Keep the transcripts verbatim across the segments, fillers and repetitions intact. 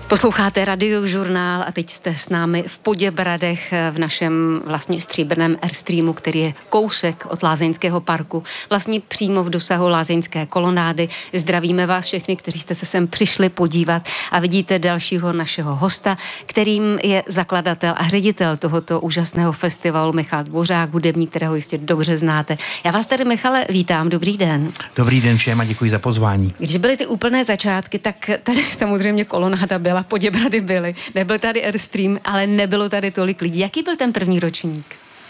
Posloucháte Radiožurnál a teď jste s námi v Poděbradech v našem vlastně stříbrném Airstreamu, který je kousek od Lázeňského parku, vlastně přímo v dosahu Lázeňské kolonády. Zdravíme vás všechny, kteří jste se sem přišli podívat a vidíte dalšího našeho hosta, kterým je zakladatel a ředitel tohoto úžasného festivalu Michal Dvořák, hudebník, kterého jistě dobře znáte. Já vás tady, Michale, vítám. Dobrý den. Dobrý den všem a děkuji za pozvání. Když byly ty úplné začátky, tak tady samozřejmě kolonáda byla, Poděbrady byly, nebyl tady Airstream, ale nebylo tady tolik lidí. Jaký byl ten první ročník?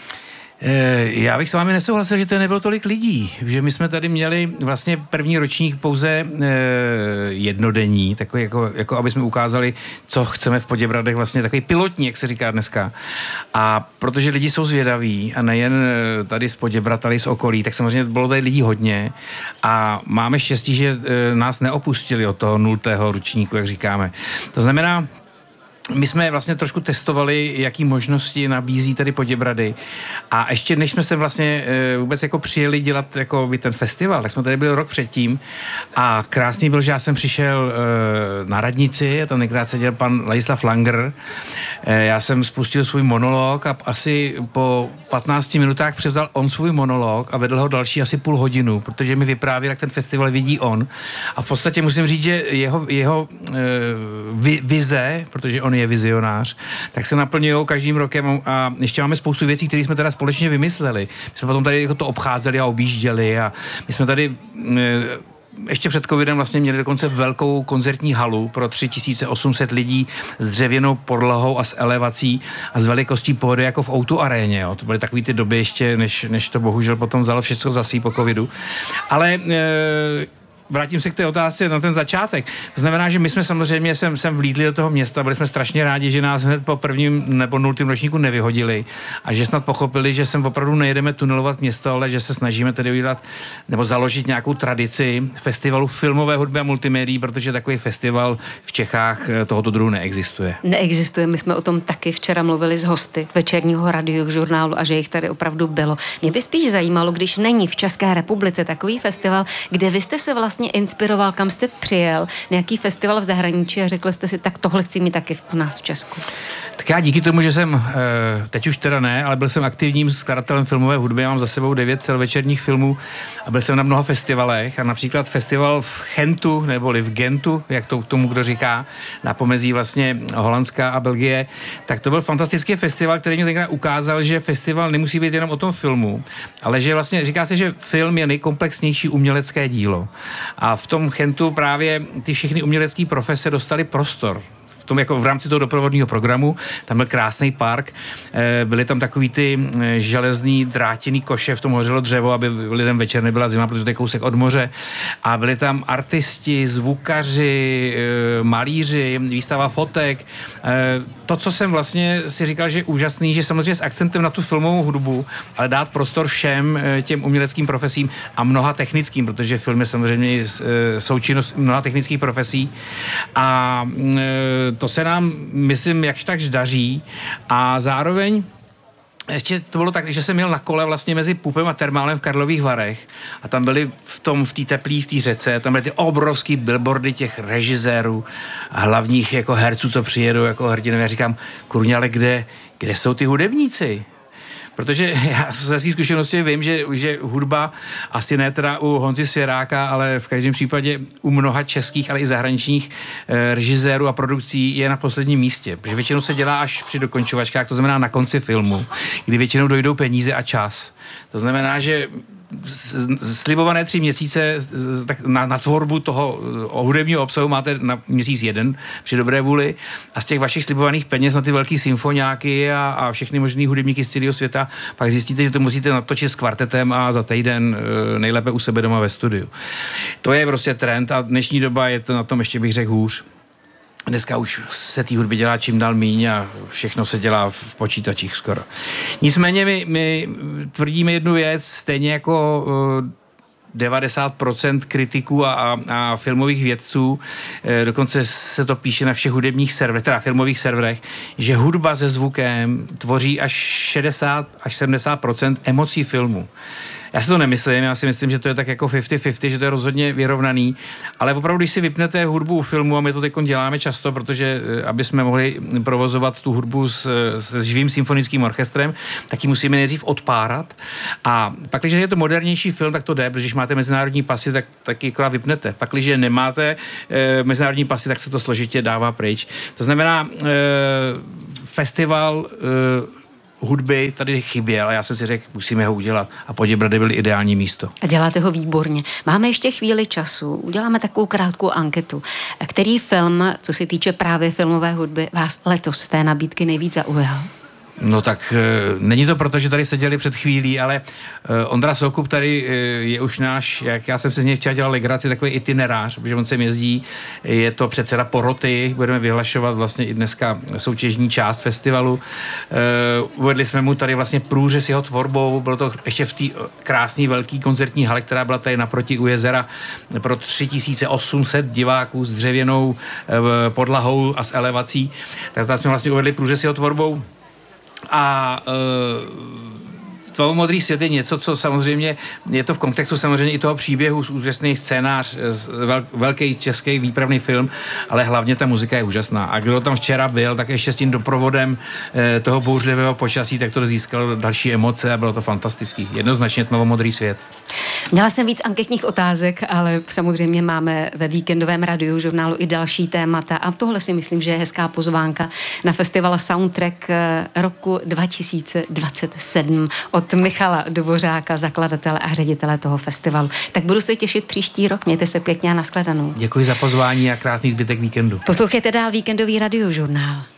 Já bych s vámi nesouhlasil, že to nebylo tolik lidí, že my jsme tady měli vlastně první ročník pouze jednodenní, takový jako, jako aby jsme ukázali, co chceme v Poděbradech, vlastně takový pilotní, jak se říká dneska. A protože lidi jsou zvědaví a nejen tady z Poděbrad, ale i z okolí, tak samozřejmě bylo tady lidí hodně a máme štěstí, že nás neopustili od toho nultého ročníku, jak říkáme. To znamená, my jsme vlastně trošku testovali, jaký možnosti nabízí tady Poděbrady. A ještě než jsme se vlastně e, vůbec jako přijeli dělat jako ten festival, tak jsme tady byli rok předtím a krásný byl, že já jsem přišel e, na radnici a tam nejkrát seděl pan Ladislav Langer. E, já jsem spustil svůj monolog a asi po patnácti minutách převzal on svůj monolog a vedl ho další asi půl hodinu, protože mi vyprávěl, jak ten festival vidí on. A v podstatě musím říct, že jeho, jeho e, vi, vize, protože on je vizionář, tak se naplňují každým rokem a ještě máme spoustu věcí, které jsme teda společně vymysleli. My jsme potom tady jako to obcházeli a objížděli a my jsme tady ještě před covidem vlastně měli dokonce velkou koncertní halu pro tři tisíce osm set lidí s dřevěnou podlahou a s elevací a s velikostí pódy jako v ó dva aréně. Jo. To byly takové ty doby ještě, než, než to bohužel potom vzalo všechno za svý po covidu. Ale e, vrátím se k té otázce na ten začátek. To znamená, že my jsme samozřejmě sem, sem vlídli do toho města, byli jsme strašně rádi, že nás hned po prvním nebo nultém ročníku nevyhodili a že snad pochopili, že sem opravdu nejedeme tunelovat město, ale že se snažíme tedy udělat nebo založit nějakou tradici festivalu filmové hudby a multimédií, protože takový festival v Čechách tohoto druhu neexistuje. Neexistuje, my jsme o tom taky včera mluvili s hosty večerního Radiožurnálu a že jich tady opravdu bylo. Mě by spíš zajímalo, když není v České republice takový festival, kde vy jste se vlastně inspiroval, kam jste přijel, nějaký festival v zahraničí a řekl jste si, tak tohle chci mít taky u nás v Česku. Tak já díky tomu, že jsem, teď už teda ne, ale byl jsem aktivním skladatelem filmové hudby, já mám za sebou devět celovečerních filmů a byl jsem na mnoha festivalech a například festival v Gentu, neboli v Gentu, jak to tomu kdo říká, na pomezí vlastně Holandska a Belgie, tak to byl fantastický festival, který mě tenkrát ukázal, že festival nemusí být jenom o tom filmu, ale že vlastně říká se, že film je nejkomplexnější umělecké dílo. A v tom Gentu právě ty všechny umělecké profese dostaly prostor. V tom jako v rámci toho doprovodního programu, tam byl krásný park, byly tam takový ty železný drátěný koše, v tom hořelo dřevo, aby lidem večer nebyla zima, protože to je kousek od moře. A byli tam artisti, zvukaři, malíři, výstava fotek. To, co jsem vlastně si říkal, že je úžasný, že samozřejmě s akcentem na tu filmovou hudbu, ale dát prostor všem těm uměleckým profesím a mnoha technickým, protože film je samozřejmě součinnost mnoha technických profesí. A to se nám, myslím, jakž takž daří a zároveň ještě to bylo tak, že jsem jel na kole vlastně mezi Pupem a Termálem v Karlových Varech a tam byly v tom, v té teplý, v té řece, tam byly ty obrovský billboardy těch režisérů a hlavních jako herců, co přijedou jako hrdinové. Já říkám, kurně, ale kde, kde jsou ty hudebníci? Protože já ze svých zkušeností vím, že, že hudba, asi ne teda u Honzy Svěráka, ale v každém případě u mnoha českých, ale i zahraničních e, režisérů a produkcí je na posledním místě. Protože většinou se dělá až při dokončovačkách, to znamená na konci filmu, kdy většinou dojdou peníze a čas. To znamená, že slibované tři měsíce tak na, na tvorbu toho hudebního obsahu máte na měsíc jeden při dobré vůli a z těch vašich slibovaných peněz na ty velký symfoniáky a, a všechny možný hudebníky z celého světa pak zjistíte, že to musíte natočit s kvartetem a za týden nejlépe u sebe doma ve studiu. To je prostě trend a dnešní doba je to na tom ještě bych řekl hůř. Dneska už se té hudby dělá čím dál míň a všechno se dělá v počítačích skoro. Nicméně my, my tvrdíme jednu věc, stejně jako uh, devadesát procent kritiků a, a, a filmových vědců, e, dokonce se to píše na všech hudebních serverech, teda filmových serverech, že hudba se zvukem tvoří až šedesát až sedmdesát procent emocí filmu. Já si to nemyslím, já si myslím, že to je tak jako padesát padesát, že to je rozhodně vyrovnaný, ale opravdu, když si vypnete hudbu u filmu, a my to teď děláme často, protože aby jsme mohli provozovat tu hudbu s, s živým symfonickým orchestrem, tak ji musíme nejdřív odpárat. A pak, když je to modernější film, tak to jde, protože když máte mezinárodní pasy, tak taky akorát vypnete. Pak, když nemáte e, mezinárodní pasy, tak se to složitě dává pryč. To znamená, e, festival e, hudby tady chyběl a já jsem si řekl, musíme ho udělat. A Poděbrady byly ideální místo. A děláte ho výborně. Máme ještě chvíli času. Uděláme takovou krátkou anketu. Který film, co se týče právě filmové hudby, vás letos z té nabídky nejvíc zaujal? No tak e, není to proto, že tady seděli před chvílí, ale e, Ondra Soukup tady e, je už náš, jak já jsem si z něj včera dělal legraci, takový itinerář, protože on sem jezdí, je to předseda poroty, budeme vyhlašovat vlastně i dneska soutěžní část festivalu. E, uvedli jsme mu tady vlastně průřez jeho tvorbou, bylo to ještě v té krásné velké koncertní hale, která byla tady naproti u jezera pro tři tisíce osm set diváků s dřevěnou e, podlahou a s elevací. Tak tam jsme vlastně uvedli průřez jeho tvorbou. A uh, Tmavomodrý svět je něco, co samozřejmě, je to v kontextu samozřejmě i toho příběhu, úžasný scénář, vel, velký český výpravný film, ale hlavně ta muzika je úžasná. A kdo tam včera byl, tak ještě s tím doprovodem eh, toho bouřlivého počasí, tak to získalo další emoce a bylo to fantastický. Jednoznačně Tmavomodrý svět. Měla jsem víc anketních otázek, ale samozřejmě máme ve víkendovém radiožurnálu i další témata a tohle si myslím, že je hezká pozvánka na festival Soundtrack roku dva tisíce dvacet sedm od Michala Dvořáka, zakladatele a ředitele toho festivalu. Tak budu se těšit příští rok. Mějte se pěkně a nashledanou. Děkuji za pozvání a krásný zbytek víkendu. Poslouchejte dál víkendový radiožurnál.